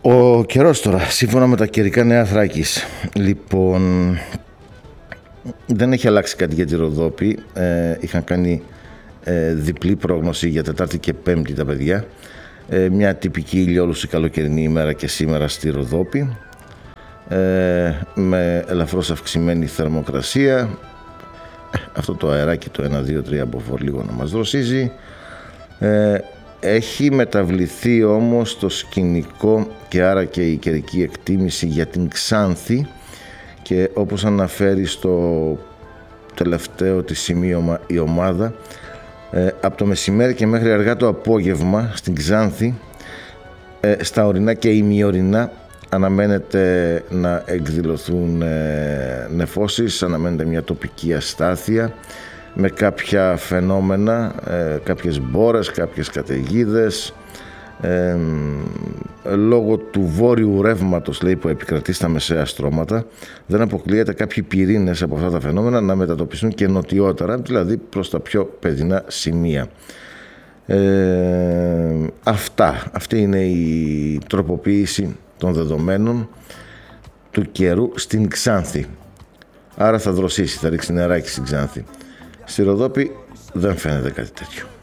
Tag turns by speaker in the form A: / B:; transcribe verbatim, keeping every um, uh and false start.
A: Ο καιρός τώρα, σύμφωνα με τα καιρικά νέα Θράκης. Λοιπόν, δεν έχει αλλάξει κάτι για τη Ροδόπη. Ε, είχαν κάνει ε, διπλή πρόγνωση για Τετάρτη και Πέμπτη τα παιδιά. Ε, μια τυπική ηλιόλουση καλοκαιρινή ημέρα και σήμερα στη Ροδόπη. Ε, με ελαφρώς αυξημένη θερμοκρασία. Αυτό το αεράκι το ένα, δύο, τρία μποφόρ λίγο να μας δροσίζει. Ε, έχει μεταβληθεί όμως το σκηνικό και άρα και η καιρική εκτίμηση για την Ξάνθη, και όπως αναφέρει στο τελευταίο της σημείωμα η ομάδα, ε, από το μεσημέρι και μέχρι αργά το απόγευμα στην Ξάνθη, ε, στα ορεινά και ημιορεινά, αναμένεται να εκδηλωθούν ε, νεφώσεις, αναμένεται μια τοπική αστάθεια με κάποια φαινόμενα, ε, κάποιες μπόρες, κάποιες καταιγίδες, ε, λόγω του βόρειου ρεύματος, λέει, που επικρατεί στα μεσαία στρώματα. Δεν αποκλείεται κάποιοι πυρήνες από αυτά τα φαινόμενα να μετατοπιστούν και νοτιότερα, δηλαδή προς τα πιο παιδινά σημεία. Ε, αυτά, αυτή είναι η τροποποίηση των δεδομένων του καιρού στην Ξάνθη. Άρα θα δροσίσει, θα ρίξει νεράκι στην Ξάνθη. Στη Ροδόπη δεν φαίνεται κάτι τέτοιο.